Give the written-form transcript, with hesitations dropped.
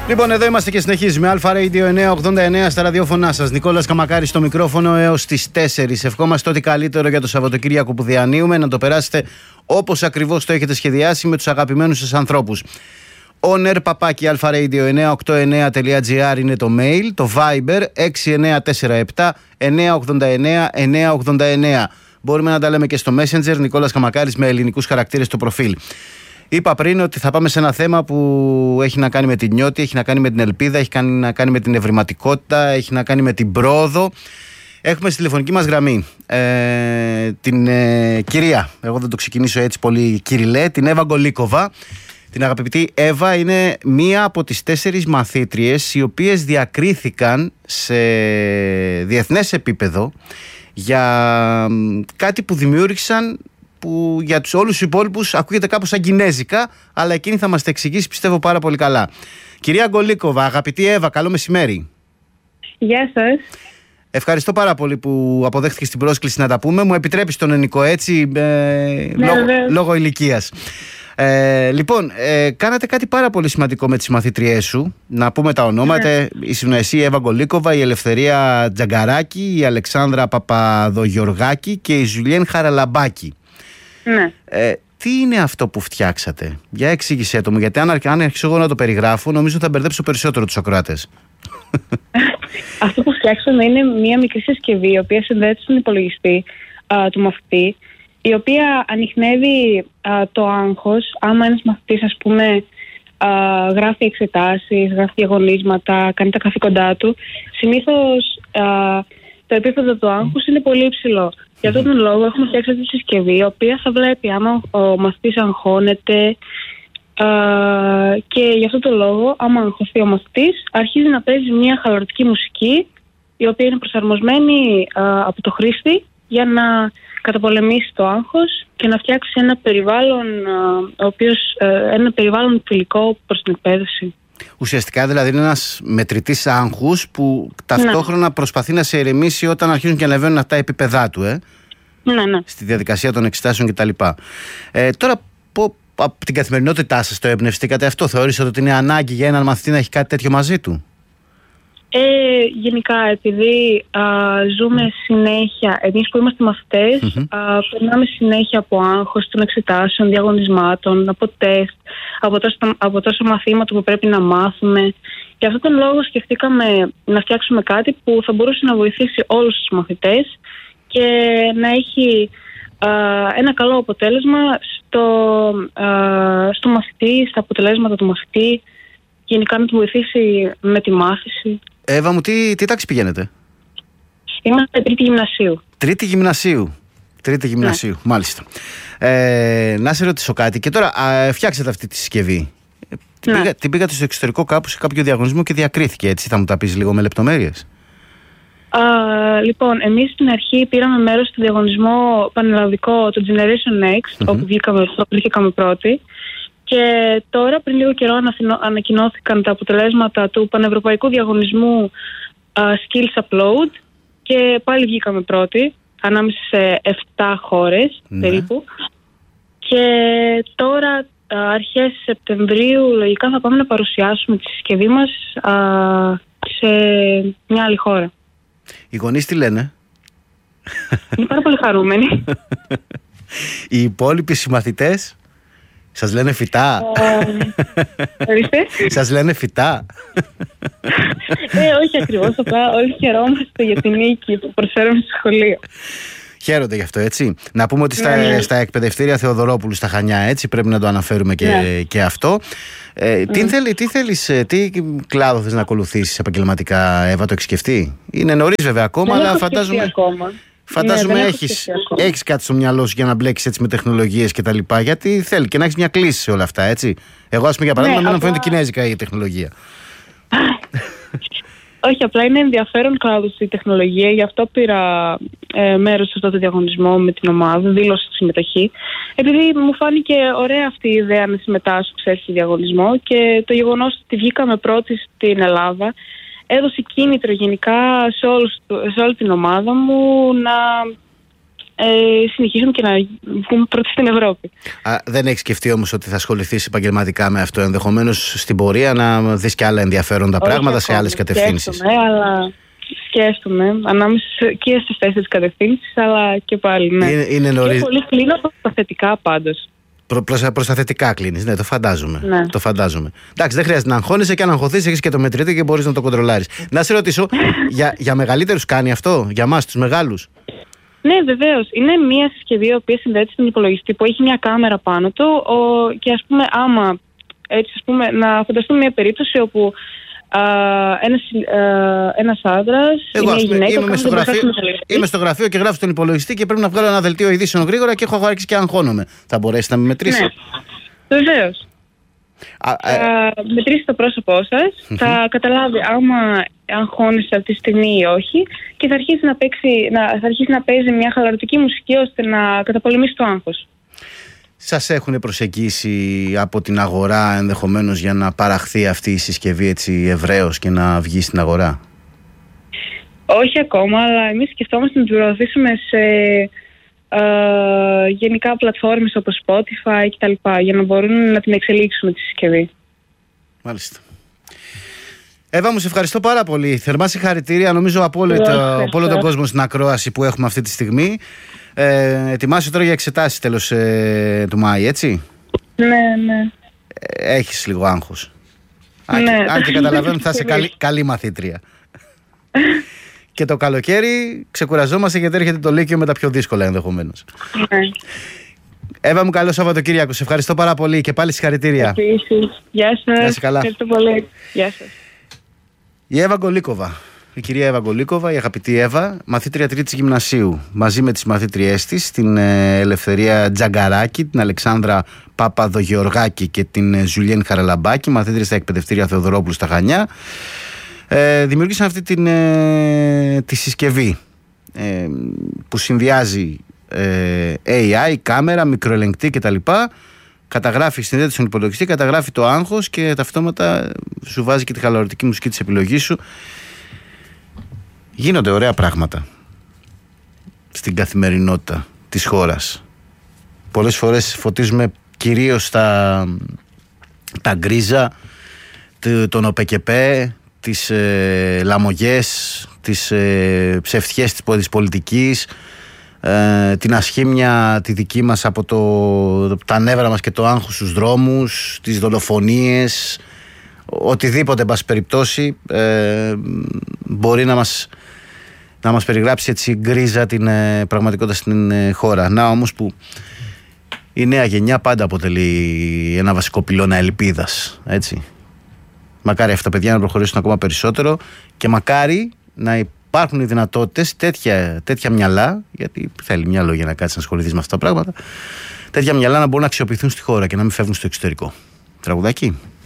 Λοιπόν, εδώ είμαστε και συνεχίζουμε. Αλφα Radio 989 στα ραδιόφωνά σας. Νικόλας Καμακάρης στο μικρόφωνο έως τις 4. Ευχόμαστε ό,τι καλύτερο για το Σαββατοκύριακο που διανύουμε. Να το περάσετε όπως ακριβώς το έχετε σχεδιάσει με τους αγαπημένους σας ανθρώπους. oner@alpharadio989.gr είναι το mail. Το Viber 6947 989 989. Μπορούμε να τα λέμε και στο Messenger. Νικόλας Καμακάρης με ελληνικούς χαρακτήρες στο προφίλ. Είπα πριν ότι θα πάμε σε ένα θέμα που έχει να κάνει με την νιώτη, έχει να κάνει με την ελπίδα, έχει να κάνει με την ευρηματικότητα, έχει να κάνει με την πρόοδο. Έχουμε στη τηλεφωνική μας γραμμή την κυρία, εγώ δεν το ξεκινήσω έτσι πολύ κυριλέ, την Εύα Γκολίκοβα. Την αγαπητή Εύα είναι μία από τις 4 μαθήτριες οι οποίες διακρίθηκαν σε διεθνές επίπεδο για κάτι που δημιούργησαν, που για τους όλους τους υπόλοιπους ακούγεται κάπως σαν κινέζικα, αλλά εκείνη θα μας τα εξηγήσει, πιστεύω, πάρα πολύ καλά. Κυρία Γκολίκοβα, αγαπητή Εύα, καλό μεσημέρι. Γεια σας. Ευχαριστώ πάρα πολύ που αποδέχτηκες την πρόσκληση να τα πούμε. Μου επιτρέπεις τον Ενικό έτσι, λόγω ηλικίας. Λοιπόν, κάνατε κάτι πάρα πολύ σημαντικό με τις μαθήτριές σου. Να πούμε τα ονόματα. Ήσουν εσύ, Εύα Γκολίκοβα, η Ελευθερία Τζαγκαράκη, η Αλεξάνδρα Παπαδογιοργάκη και η Ζουλιέν Χαραλαμπάκη. Ναι. Τι είναι αυτό που φτιάξατε? Για εξήγησέ το μου, γιατί αν αρχίσω εγώ να το περιγράφω, νομίζω θα μπερδέψω περισσότερο τους ακροάτες. Αυτό που φτιάξαμε είναι μια μικρή συσκευή, η οποία συνδέεται στον υπολογιστή του μαθητή, η οποία ανιχνεύει το άγχος. Άμα ένας μαθητής, ας πούμε, γράφει εξετάσεις, γράφει διαγωνίσματα, κάνει τα καθήκοντά του, συνήθως το επίπεδο του άγχους είναι πολύ υψηλό. Για αυτόν τον λόγο έχουμε φτιάξει αυτή τη συσκευή, η οποία θα βλέπει άμα ο μαθητής αγχώνεται, και για αυτόν τον λόγο, άμα αγχωθεί ο μαθητής, αρχίζει να παίζει μια χαλαρωτική μουσική, η οποία είναι προσαρμοσμένη από το χρήστη για να καταπολεμήσει το άγχος και να φτιάξει ένα περιβάλλον, ένα περιβάλλον φιλικό προς την εκπαίδευση. Ουσιαστικά δηλαδή είναι ένας μετρητής άγχους που ταυτόχρονα προσπαθεί να σε ηρεμήσει όταν αρχίζουν και ανεβαίνουν αυτά τα επίπεδά του, ναι. Στη διαδικασία των εξετάσεων κτλ. Τώρα, από την καθημερινότητά σας το εμπνευστήκατε αυτό? Θεώρησατε ότι είναι ανάγκη για έναν μαθητή να έχει κάτι τέτοιο μαζί του? Γενικά, επειδή ζούμε συνέχεια, εμείς που είμαστε μαθητές, περνάμε συνέχεια από άγχος των εξετάσεων, διαγωνισμάτων, από τεστ, από τόσα μαθήματα που πρέπει να μάθουμε. Για αυτόν τον λόγο σκεφτήκαμε να φτιάξουμε κάτι που θα μπορούσε να βοηθήσει όλους τους μαθητές και να έχει ένα καλό αποτέλεσμα στο μαθητή, στα αποτελέσματα του μαθητή, γενικά να του βοηθήσει με τη μάθηση. Εύα μου, τι τάξη πηγαίνετε? Είμαστε τρίτη γυμνασίου. Τρίτη γυμνασίου, μάλιστα. Να σε ρωτήσω κάτι. Και τώρα φτιάξετε αυτή τη συσκευή. Την πήγατε στο εξωτερικό κάπου σε κάποιο διαγωνισμό και διακρίθηκε, έτσι? Θα μου τα πεις λίγο με λεπτομέρειες? Λοιπόν, εμείς στην αρχή πήραμε μέρος στο διαγωνισμό πανελλαδικό, το Generation Next, όπου βγήκαμε πρώτοι. Και τώρα, πριν λίγο καιρό, ανακοινώθηκαν τα αποτελέσματα του πανευρωπαϊκού διαγωνισμού Skills Upload και πάλι βγήκαμε πρώτοι, ανάμεσα σε 7 χώρες περίπου. Και τώρα, αρχές Σεπτεμβρίου, λογικά θα πάμε να παρουσιάσουμε τη συσκευή μας σε μια άλλη χώρα. Οι γονείς τι λένε? Είναι πάρα πολύ χαρούμενοι. Οι υπόλοιποι συμμαθητές σας λένε φυτά? Σας λένε φυτά? Όχι ακριβώς, απλά όλοι χαιρόμαστε για την νίκη που προσφέρουμε στο σχολείο. Χαίρονται γι' αυτό, έτσι. Να πούμε ότι στα εκπαιδευτήρια Θεοδωρόπουλου στα Χανιά, έτσι, πρέπει να το αναφέρουμε και αυτό. Τι κλάδο θες να ακολουθήσεις επαγγελματικά, Εύα, το έχεις σκεφτεί? Είναι νωρίς βέβαια ακόμα, αλλά φαντάζομαι έχεις κάτι στο μυαλό σου για να μπλέξεις έτσι με τεχνολογίες και τα λοιπά, γιατί θέλει και να έχεις μια κλίση σε όλα αυτά, έτσι. Εγώ, ας πούμε, για παράδειγμα, μου φαίνεται κινέζικα η τεχνολογία. Όχι, απλά είναι ενδιαφέρον κλάδος η τεχνολογία, γι' αυτό πήρα μέρος σε αυτό το διαγωνισμό με την ομάδα, δήλωσα συμμετοχή, επειδή μου φάνηκε ωραία αυτή η ιδέα να συμμετάσχω σε διαγωνισμό και το γεγονός ότι βγήκαμε πρώτοι στην Ελλάδα έδωσε κίνητρο γενικά σε όλη την ομάδα μου συνεχίσουμε και να βγούμε πρώτοι στην Ευρώπη. Δεν έχεις σκεφτεί όμως ότι θα ασχοληθείς επαγγελματικά με αυτό, ενδεχομένως στην πορεία να δεις και άλλα ενδιαφέροντα πράγματα σε άλλες κατευθύνσεις? Σκέφτομαι ανάμεσα και στις 4 κατευθύνσεις, αλλά και πάλι ναι. Είναι νωρίς. Και πολύ κλείνω προς τα θετικά πάντως. Προς τα θετικά κλείνεις, ναι, το φαντάζομαι. Ναι. Το φαντάζομαι. Εντάξει, δεν χρειάζεται να αγχώνεσαι, και αν αγχωθείς έχεις και το μετρητή και μπορείς να το κοντρολάρεις. Να σε ρωτήσω, για μεγαλύτερους κάνει αυτό, για εμάς τους μεγάλους? Ναι, βεβαίως. Είναι μια συσκευή η οποία συνδέεται στον υπολογιστή, που έχει μια κάμερα πάνω του, και ας πούμε, άμα έτσι, ας πούμε, να φανταστούμε μια περίπτωση όπου ένας άντρας ή μια γυναίκα είμαι στο γραφείο και γράφω στον υπολογιστή και πρέπει να βγάλω ένα δελτίο ειδήσεων γρήγορα και έχω άρχισει και αγχώνομαι. Θα μπορέσει να με μετρήσει? Ναι, βεβαίως. Θα μετρήσει το πρόσωπό σας, θα καταλάβει άμα αγχώνεσαι αυτή τη στιγμή ή όχι, και θα αρχίσει να παίζει μια χαλαρωτική μουσική ώστε να καταπολεμήσει το άγχος. Σας έχουν προσεγγίσει από την αγορά ενδεχομένως για να παραχθεί αυτή η συσκευή έτσι ευρέως και να βγει στην αγορά? Όχι ακόμα, αλλά εμείς σκεφτόμαστε να την προωθήσουμε σε γενικά πλατφόρμες όπως Spotify κτλ. Για να μπορούν να την εξελίξουμε τη συσκευή. Μάλιστα. Εύα, μου σε ευχαριστώ πάρα πολύ. Θερμά συγχαρητήρια. Νομίζω από όλο τον κόσμο στην ακρόαση που έχουμε αυτή τη στιγμή. Ετοιμάσαι τώρα για εξετάσεις τέλος του Μάη, έτσι? Ναι. Έχεις λίγο άγχος. Ναι. Αν και καταλαβαίνω θα είσαι καλή μαθήτρια. Και το καλοκαίρι ξεκουραζόμαστε γιατί έρχεται το Λύκειο με τα πιο δύσκολα ενδεχομένως. Ναι. Εύα μου, καλό Σαββατοκύριακο. Σε ευχαριστώ πάρα πολύ και πάλι συγχαρητήρια. Επίσης. Γεια σας. Ευχαριστώ πολύ. Γεια σας. Η Εύα Γκολίκοβα. Η κυρία Εύα Γκολίκοβα, η αγαπητή Εύα, μαθήτρια τρίτης γυμνασίου, μαζί με τις μαθήτριές της, την Ελευθερία Τζαγκαράκη, την Αλεξάνδρα Παπαδογεωργάκη και την Ζουλιέν Χαραλαμπάκη, μαθήτριες στα εκπαιδευτήρια Θεοδωρόπουλου στα Χανιά, δημιούργησαν αυτή τη συσκευή που συνδυάζει AI, κάμερα, μικροελεγκτή κτλ. Καταγράφει, συνδέεται στον υπολογιστή, καταγράφει το άγχος και ταυτόματα σου βάζει και τη χαλαρωτική μουσική της επιλογής σου. Γίνονται ωραία πράγματα στην καθημερινότητα της χώρας. Πολλές φορές φωτίζουμε κυρίως τα γκρίζα, τον ΟΠΕΚΕΠΕ, τις λαμογές, τις ψευτιές της πολιτικής, την ασχήμια τη δική μας από τα νεύρα μας και το άγχος στους δρόμους, τις δολοφονίες, οτιδήποτε εν πάση περιπτώσει μπορεί να μας περιγράψει έτσι γκρίζα την πραγματικότητα στην χώρα. Να όμως που η νέα γενιά πάντα αποτελεί ένα βασικό πυλώνα ελπίδας, έτσι. Μακάρι αυτά τα παιδιά να προχωρήσουν ακόμα περισσότερο και μακάρι να υπάρχουν οι δυνατότητες τέτοια μυαλά, γιατί θέλει μυαλό για να κάτσει να ασχοληθείς με αυτά τα πράγματα, τέτοια μυαλά να μπορούν να αξιοποιηθούν στη χώρα και να μην φεύγουν στο εξωτερικό. Τραγουδάκι.